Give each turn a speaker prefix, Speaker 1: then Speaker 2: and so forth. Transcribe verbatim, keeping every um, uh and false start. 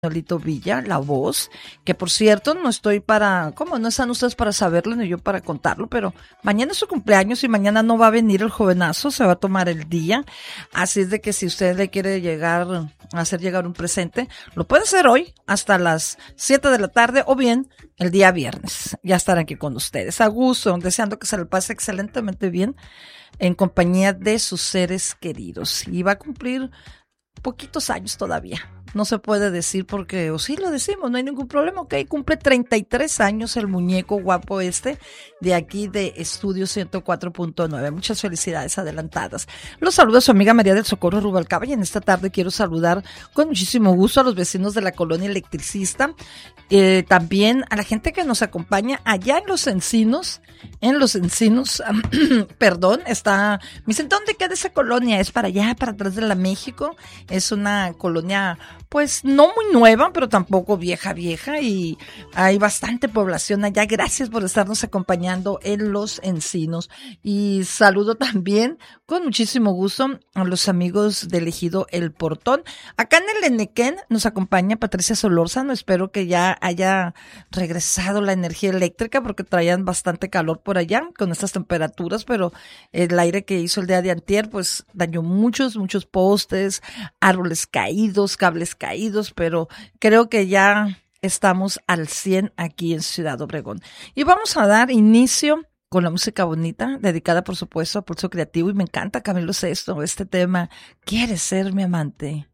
Speaker 1: Nolito Villa, la voz, que por cierto no estoy para, ¿cómo? No están ustedes para saberlo ni yo para contarlo, pero mañana es su cumpleaños y mañana no va a venir el jovenazo, se va a tomar el día, así es de que si usted le quiere llegar, hacer llegar un presente, lo puede hacer hoy hasta las siete de la tarde o bien el día viernes, ya estarán aquí con ustedes, a gusto, deseando que se le pase excelentemente bien en compañía de sus seres queridos y va a cumplir poquitos años todavía. No se puede decir porque, o sí lo decimos, no hay ningún problema, ok, cumple treinta y tres años el muñeco guapo este de aquí de Estudio ciento cuatro punto nueve. Muchas felicidades adelantadas. Los saluda su amiga María del Socorro Rubalcaba y en esta tarde quiero saludar con muchísimo gusto a los vecinos de la colonia Electricista, eh, también a la gente que nos acompaña allá en Los Encinos, en Los Encinos, perdón, está, me dicen, ¿dónde queda esa colonia? Es para allá, para atrás de la México, es una colonia pues no muy nueva, pero tampoco vieja, vieja, y hay bastante población allá. Gracias por estarnos acompañando en Los Encinos. Y saludo también con muchísimo gusto a los amigos del ejido El Portón. Acá en el Enequén nos acompaña Patricia Solórzano. Espero que ya haya regresado la energía eléctrica porque traían bastante calor por allá con estas temperaturas, pero el aire que hizo el día de antier pues dañó muchos, muchos postes, árboles caídos, cables caídos, pero creo que ya estamos al cien aquí en Ciudad Obregón. Y vamos a dar inicio con la música bonita, dedicada por supuesto a Pulso Creativo, y me encanta Camilo Sesto, este tema, ¿quieres ser mi amante?